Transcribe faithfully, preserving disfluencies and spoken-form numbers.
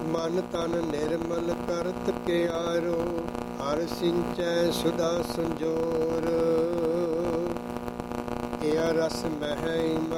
ਮਨ ਤਨ ਨਿਰਮਲ ਕਰਤ ਕਿਆਰੋ, ਹਰ ਸਿੰਚੈ ਸੁਧਾ ਸੰਜੋਰ। ਇਆ ਰਸ ਮਹਿ